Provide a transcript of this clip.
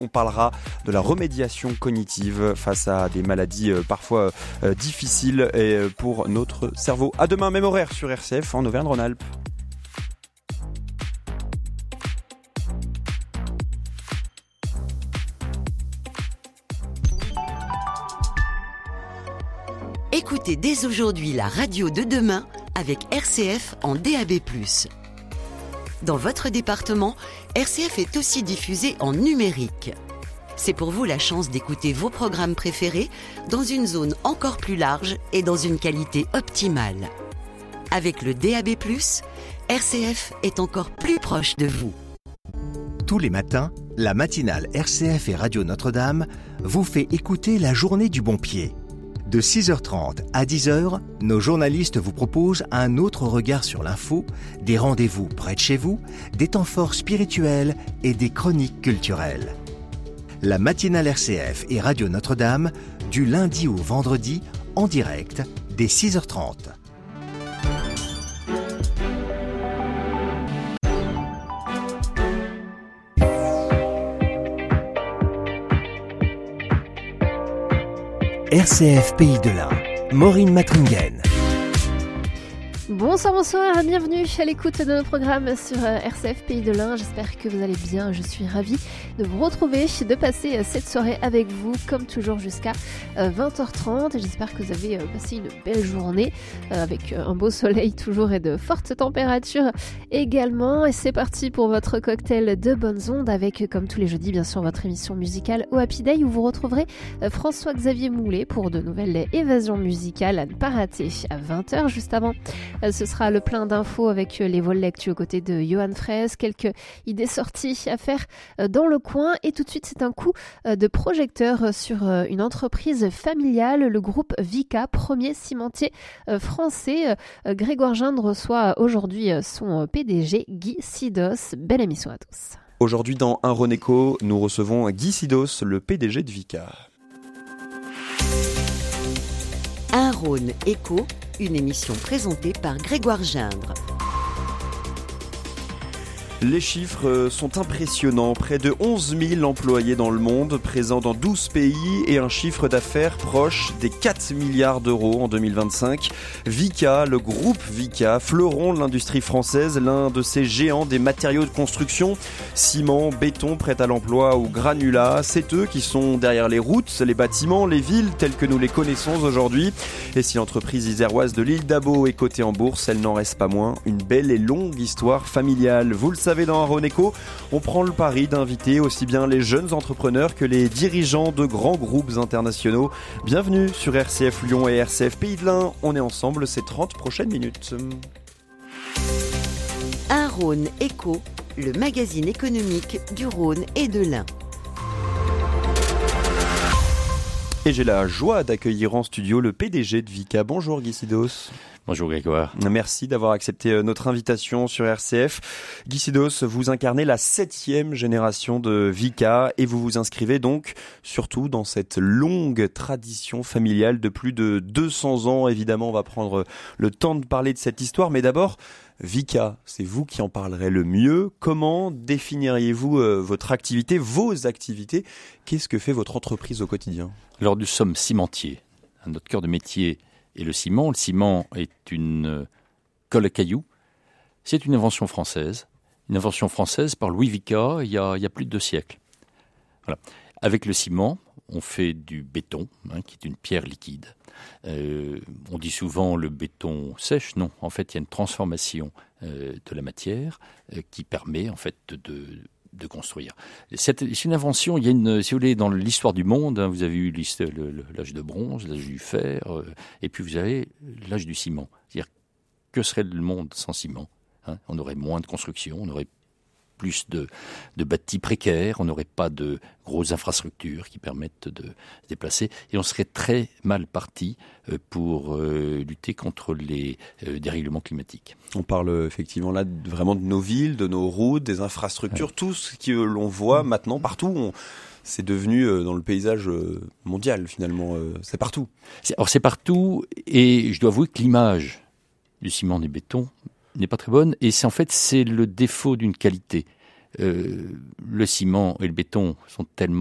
On parlera de la remédiation cognitive face à des maladies parfois difficiles pour notre cerveau. À demain, même horaire sur RCF en Auvergne-Rhône-Alpes. Écoutez dès aujourd'hui la radio de demain avec RCF en DAB+. Dans votre département, RCF est aussi diffusé en numérique. C'est pour vous la chance d'écouter vos programmes préférés dans une zone encore plus large et dans une qualité optimale. Avec le DAB+, RCF est encore plus proche de vous. Tous les matins, la matinale RCF et Radio Notre-Dame vous fait écouter la journée du bon pied. De 6h30 à 10h, nos journalistes vous proposent un autre regard sur l'info, des rendez-vous près de chez vous, des temps forts spirituels et des chroniques culturelles. La matinale RCF et Radio Notre-Dame, du lundi au vendredi, en direct, dès 6h30. RCF Pays de l'Ain, Maureen Matringen. Bonsoir, bienvenue à l'écoute de nos programmes sur RCF Pays de l'Ain. J'espère que vous allez bien, je suis ravie de vous retrouver, de passer cette soirée avec vous, comme toujours jusqu'à 20h30. J'espère que vous avez passé une belle journée avec un beau soleil toujours et de fortes températures également. Et c'est parti pour votre cocktail de bonnes ondes avec, comme tous les jeudis, bien sûr, votre émission musicale au Happy Day où vous retrouverez François-Xavier Moulet pour de nouvelles évasions musicales à ne pas rater à 20h juste avant. Ce sera le plein d'infos avec les vols lectus aux côtés de Johan Fraisse, quelques idées sorties à faire dans le coin. Et tout de suite, c'est un coup de projecteur sur une entreprise familiale, le groupe Vicat, premier cimentier français. Grégoire Gindre reçoit aujourd'hui son PDG, Guy Sidos. Belle émission à tous. Aujourd'hui, dans Un Rhône Éco, nous recevons Guy Sidos, le PDG de Vicat. Un Rhône Éco, une émission présentée par Grégoire Gindre. Les chiffres sont impressionnants. Près de 11 000 employés dans le monde, présents dans 12 pays et un chiffre d'affaires proche des 4 milliards d'euros en 2025. Vicat, le groupe Vicat, fleuron de l'industrie française, l'un de ces géants des matériaux de construction, ciment, béton, prêt à l'emploi ou granulat. C'est eux qui sont derrière les routes, les bâtiments, les villes telles que nous les connaissons aujourd'hui. Et si l'entreprise iséroise de l'île d'Abo est cotée en bourse, elle n'en reste pas moins une belle et longue histoire familiale. Vous le savez, dans Un Rhône Éco, on prend le pari d'inviter aussi bien les jeunes entrepreneurs que les dirigeants de grands groupes internationaux. Bienvenue sur RCF Lyon et RCF Pays de l'Ain. On est ensemble ces 30 prochaines minutes. Un Rhône Éco, le magazine économique du Rhône et de l'Ain. Et j'ai la joie d'accueillir en studio le PDG de Vicat. Bonjour Guy Sidos. Bonjour Grégoire. Merci d'avoir accepté notre invitation sur RCF. Guy Sidos, vous incarnez la 7e génération de Vicat et vous vous inscrivez donc surtout dans cette longue tradition familiale de plus de 200 ans. Évidemment, on va prendre le temps de parler de cette histoire, mais d'abord, Vicat, c'est vous qui en parlerez le mieux. Comment définiriez-vous votre activité, vos activités ? Qu'est-ce que fait votre entreprise au quotidien ? Alors nous sommes cimentiers. Notre cœur de métier est le ciment. Le ciment est une colle à cailloux. C'est une invention française. Une invention française par Louis Vicat il y a plus de 2 siècles. Voilà. Avec le ciment, on fait du béton, qui est une pierre liquide. On dit souvent le béton sèche. Non, en fait, il y a une transformation de la matière qui permet en fait de construire. C'est une invention, il y a si vous voulez, dans l'histoire du monde, vous avez eu l'âge de bronze, l'âge du fer, et puis vous avez l'âge du ciment. C'est-à-dire, que serait le monde sans ciment ? On aurait moins de construction, on aurait plus de bâtis précaires, on n'aurait pas de grosses infrastructures qui permettent de se déplacer, et on serait très mal parti pour lutter contre les dérèglements climatiques. On parle effectivement là vraiment de nos villes, de nos routes, des infrastructures, tout ce que l'on voit maintenant partout. C'est devenu dans le paysage mondial finalement, c'est partout. C'est partout, et je dois avouer que l'image du ciment et du béton n'est pas très bonne, et c'est le défaut d'une qualité. le ciment et le béton sont tellement